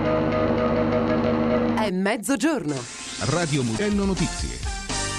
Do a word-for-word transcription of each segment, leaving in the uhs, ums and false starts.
È mezzogiorno. Radio Mugello Notizie.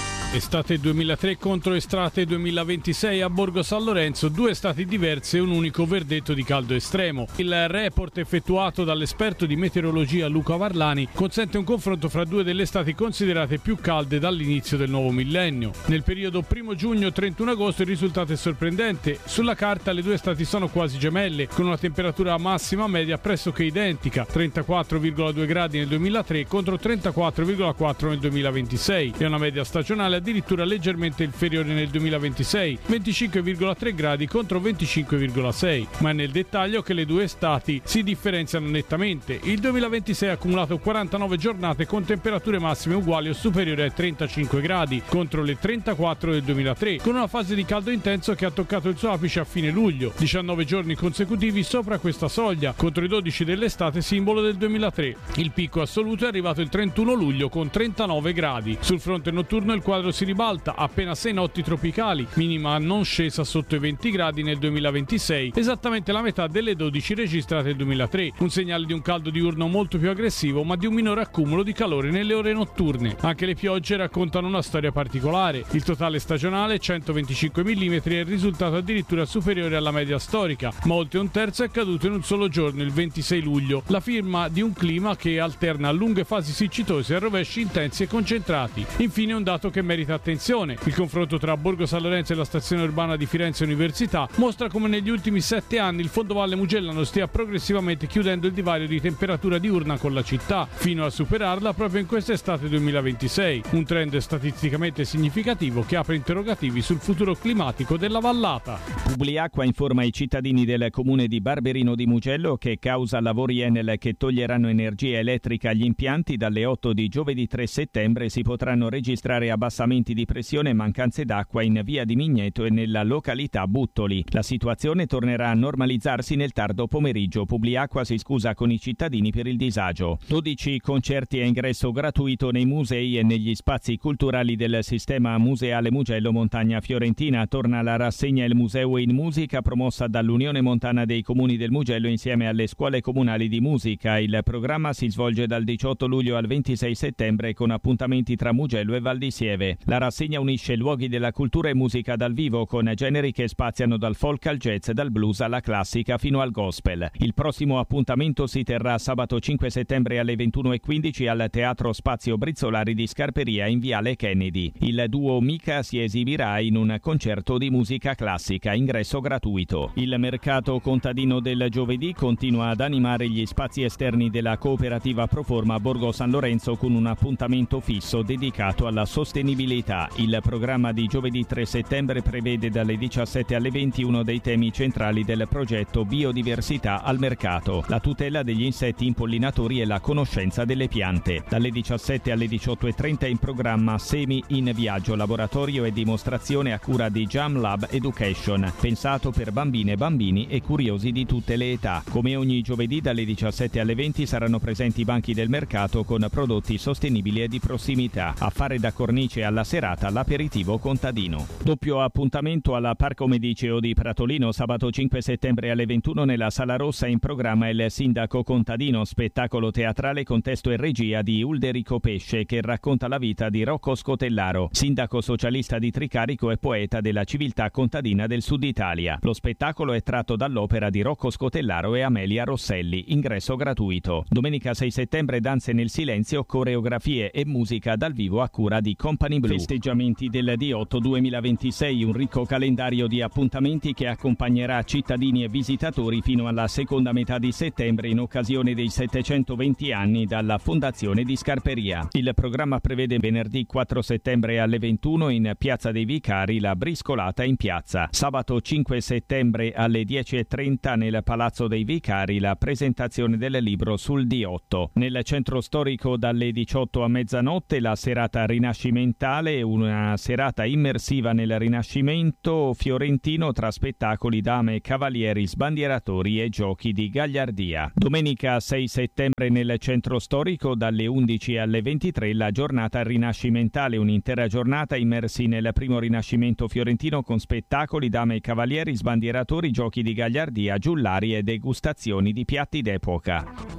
Estate duemilatré contro estate duemilaventisei a Borgo San Lorenzo, due estati diverse e un unico verdetto di caldo estremo. Il report effettuato dall'esperto di meteorologia Luca Varlani consente un confronto fra due delle estati considerate più calde dall'inizio del nuovo millennio. Nel periodo primo giugno trentuno agosto il risultato è sorprendente. Sulla carta le due estati sono quasi gemelle, con una temperatura massima media pressoché identica, trentaquattro virgola due gradi nel duemilatré contro trentaquattro virgola quattro nel duemilaventisei, e una media stagionale addirittura leggermente inferiore nel duemilaventisei, venticinque virgola tre gradi contro venticinque virgola sei. Ma è nel dettaglio che le due estati si differenziano nettamente. Il duemilaventisei ha accumulato quarantanove giornate con temperature massime uguali o superiori ai trentacinque gradi contro le trentaquattro del duemilatré, con una fase di caldo intenso che ha toccato il suo apice a fine luglio, diciannove giorni consecutivi sopra questa soglia contro i dodici dell'estate simbolo del duemilatré. Il picco assoluto è arrivato il trentuno luglio con trentanove gradi. Sul fronte notturno il quadro si ribalta, appena sei notti tropicali, minima non scesa sotto i venti gradi nel duemilaventisei, esattamente la metà delle dodici registrate nel duemilatré, un segnale di un caldo diurno molto più aggressivo ma di un minore accumulo di calore nelle ore notturne. Anche le piogge raccontano una storia particolare. Il totale stagionale, centoventicinque millimetri, è il risultato addirittura superiore alla media storica, ma oltre un terzo è caduto in un solo giorno, il ventisei luglio, la firma di un clima che alterna lunghe fasi siccitose a rovesci intensi e concentrati. Infine un dato che merita attenzione: il confronto tra Borgo San Lorenzo e la stazione urbana di Firenze Università mostra come negli ultimi sette anni il fondovalle mugellano stia progressivamente chiudendo il divario di temperatura diurna con la città, fino a superarla proprio in quest'estate duemilaventisei, un trend statisticamente significativo che apre interrogativi sul futuro climatico della vallata. Publiacqua informa i cittadini del comune di Barberino di Mugello che, causa lavori Enel che toglieranno energia elettrica agli impianti, dalle otto di giovedì tre settembre si potranno registrare abbassamenti di pressione e mancanze d'acqua in via di Migneto e nella località Buttoli. La situazione tornerà a normalizzarsi nel tardo pomeriggio. Publiacqua si scusa con i cittadini per il disagio. dodici concerti a ingresso gratuito nei musei e negli spazi culturali del sistema museale Mugello Montagna Fiorentina. Torna la rassegna Il Museo in Musica, promossa dall'Unione Montana dei Comuni del Mugello insieme alle scuole comunali di musica. Il programma si svolge dal diciotto luglio al ventisei settembre con appuntamenti tra Mugello e Val di Sieve. La rassegna unisce luoghi della cultura e musica dal vivo con generi che spaziano dal folk al jazz, dal blues alla classica fino al gospel. Il prossimo appuntamento si terrà sabato cinque settembre alle ventuno e quindici al Teatro Spazio Brizzolari di Scarperia in Viale Kennedy. Il duo Mica si esibirà in un concerto di musica classica, ingresso gratuito. Il mercato contadino del giovedì continua ad animare gli spazi esterni della cooperativa Proforma Borgo San Lorenzo con un appuntamento fisso dedicato alla sostenibilità. Il programma di giovedì tre settembre prevede dalle diciassette alle venti uno dei temi centrali del progetto Biodiversità al mercato, la tutela degli insetti impollinatori e la conoscenza delle piante. Dalle diciassette alle diciotto e trenta in programma Semi in Viaggio, laboratorio e dimostrazione a cura di Jam Lab Education, pensato per bambine, bambini e curiosi di tutte le età. Come ogni giovedì dalle diciassette alle venti saranno presenti i banchi del mercato con prodotti sostenibili e di prossimità. A fare da cornice alla serata l'aperitivo contadino. Doppio appuntamento alla Parco Mediceo di Pratolino sabato cinque settembre alle ventuno nella Sala Rossa. In programma Il Sindaco Contadino, spettacolo teatrale con testo e regia di Ulderico Pesce che racconta la vita di Rocco Scotellaro, sindaco socialista di Tricarico e poeta della civiltà contadina del Sud Italia. Lo spettacolo è tratto dall'opera di Rocco Scotellaro e Amelia Rosselli, ingresso gratuito. Domenica sei settembre danze nel silenzio, coreografie e musica dal vivo a cura di Company Blue. Festeggiamenti del D otto duemilaventisei, un ricco calendario di appuntamenti che accompagnerà cittadini e visitatori fino alla seconda metà di settembre in occasione dei settecentoventi anni dalla Fondazione di Scarperia. Il programma prevede venerdì quattro settembre alle ventuno in Piazza dei Vicari la briscolata in piazza. Sabato cinque settembre alle dieci e trenta nel Palazzo dei Vicari la presentazione del libro sul D otto. Nel centro storico dalle diciotto a mezzanotte la serata rinascimentale, una serata immersiva nel Rinascimento fiorentino tra spettacoli, dame, cavalieri, sbandieratori e giochi di gagliardia. Domenica sei settembre nel centro storico dalle undici alle ventitré la giornata rinascimentale, un'intera giornata immersi nel primo Rinascimento fiorentino con spettacoli, dame e cavalieri, sbandieratori, giochi di gagliardia, giullari e degustazioni di piatti d'epoca.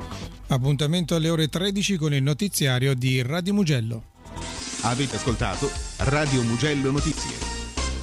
Appuntamento alle ore tredici con il notiziario di Radio Mugello. Avete ascoltato Radio Mugello Notizie.